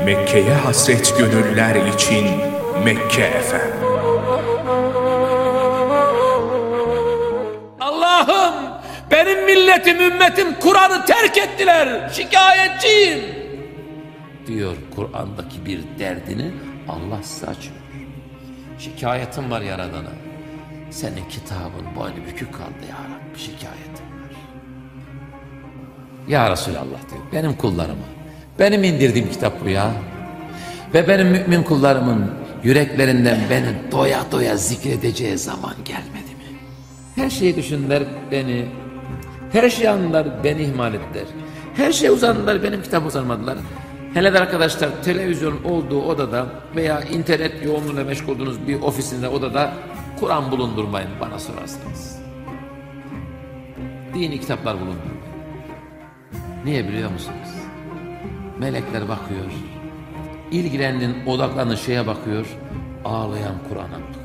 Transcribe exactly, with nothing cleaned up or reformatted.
Mekke'ye hasret gönüller için Mekke F M. Allah'ım, benim milletim, ümmetim Kur'an'ı terk ettiler. Şikayetçiyim diyor Kur'an'daki bir derdini Allah size açıyor. Şikayetim var Yaradan'a. Senin kitabın boynu bükük kaldı ya Rabbi, şikayetim var. Ya Resulallah diyor, benim kullarıma, benim indirdiğim kitap bu ya. Ve benim mümin kullarımın yüreklerinden beni doya doya zikredeceği zaman gelmedi mi? Her şeyi düşündüler beni, her şeyi andılar beni ihmal ettiler. Her şeye uzandılar, benim kitabı uzanmadılar. Hele de arkadaşlar, televizyon olduğu odada veya internet yoğunluğuyla meşgul olduğunuz bir ofisinde, odada Kur'an bulundurmayın bana sorarsanız. Dini kitaplar bulundurmayın. Niye biliyor musunuz? Melekler bakıyor, ilgilendiğin, odaklandığın şeye bakıyor, ağlayan Kur'an'a bakıyor.